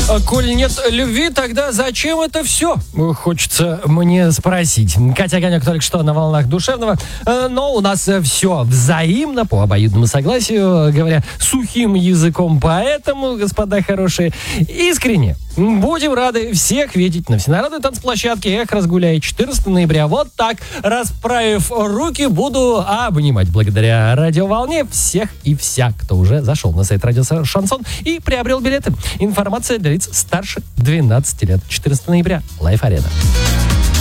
Коль нет любви, тогда зачем это все? Хочется мне спросить. Катя Огонек только что на волнах душевного, но у нас все взаимно, по обоюдному согласию, говоря сухим языком, поэтому, господа хорошие, искренне будем рады всех видеть на всенародной танцплощадке «Эх, разгуляй» 14 ноября. Вот так, расправив руки, буду обнимать благодаря радиоволне всех и вся, кто уже зашел на сайт Радио Шансон и приобрел билеты. Информация для лиц старше 12 лет. 14 ноября. Лайф-арена.